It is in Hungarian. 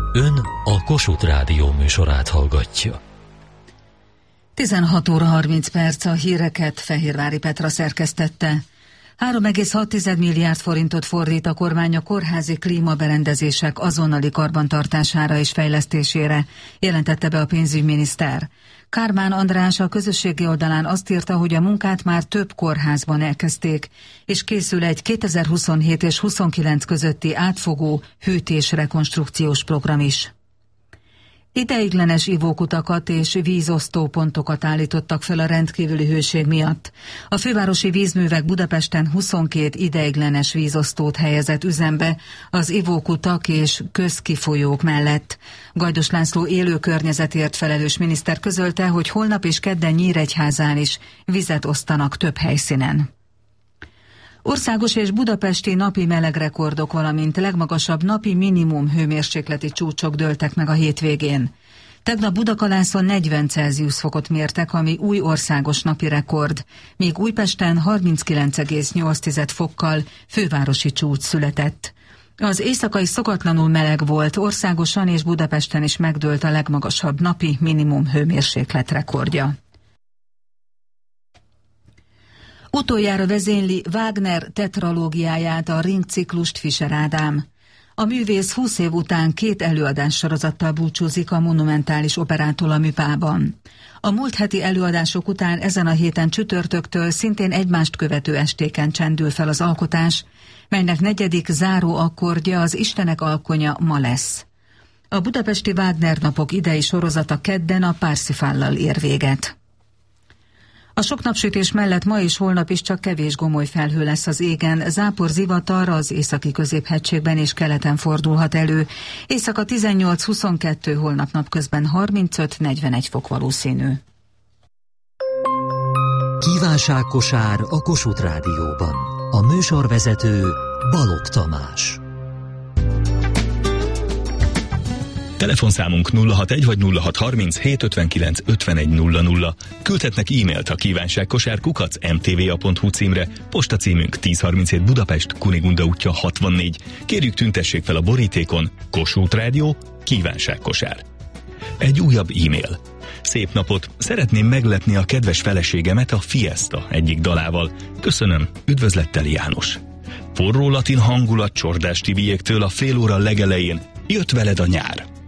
Ön a Kossuth Rádió műsorát hallgatja. 16 óra 30 perc, a híreket Fehérvári Petra szerkesztette. 3,6 milliárd forintot fordít a kormány a kórházi klímaberendezések azonnali karbantartására és fejlesztésére, jelentette be a pénzügyminiszter. Kármán András a közösségi oldalán azt írta, hogy a munkát már több kórházban elkezdték, és készül egy 2027 és 29 közötti átfogó hűtés-rekonstrukciós program is. Ideiglenes ivókutakat és vízosztópontokat állítottak fel a rendkívüli hőség miatt. A fővárosi vízművek Budapesten 22 ideiglenes vízosztót helyezett üzembe az ivókutak és közkifolyók mellett. Gajdos László élő környezetért felelős miniszter közölte, hogy holnap és kedden Nyíregyházán is vizet osztanak több helyszínen. Országos és budapesti napi melegrekordok, valamint legmagasabb napi minimum hőmérsékleti csúcsok dőltek meg a hétvégén. Tegnap Budakalászon 40 Celsius fokot mértek, ami új országos napi rekord, míg Újpesten 39,8 fokkal fővárosi csúcs született. Az éjszakai szokatlanul meleg volt, országosan és Budapesten is megdőlt a legmagasabb napi minimum hőmérséklet rekordja. Utoljára vezényli Wagner tetralógiáját, a Ringciklust Fischer Ádám. A művész 20 év után 2 előadássorozattal búcsúzik a Monumentális Operától a Műpában. A múlt heti előadások után ezen a héten csütörtöktől szintén egymást követő estéken csendül fel az alkotás, melynek 4. záró akkordja, az Istenek alkonya ma lesz. A budapesti Wagner napok idei sorozata kedden a Parsifállal ér véget. A sok napsütés mellett ma és holnap is csak kevés gomoly felhő lesz az égen, zápor zivatar az északi középhegységben és keleten fordulhat elő. Éjszaka 18-22, holnap napközben 35-41 fok valószínű. Kívánságkosár a Kossuth Rádióban. A műsorvezető Balogh Tamás. Telefonszámunk 061 vagy 0630 759 5100. Küldhetnek e-mailt a kívánságkosár@mtva.hu címre, postacímünk 1037 Budapest, Kunigunda útja 64. Kérjük, tüntessék fel a borítékon: Kossuth Rádió, kívánságkosár. Egy újabb e-mail. Szép napot! Szeretném meglepni a kedves feleségemet a Fiesta egyik dalával. Köszönöm, üdvözlettel János. Forró latin hangulat Csordás Tibiéktől a fél óra legelején. Jött veled a nyár.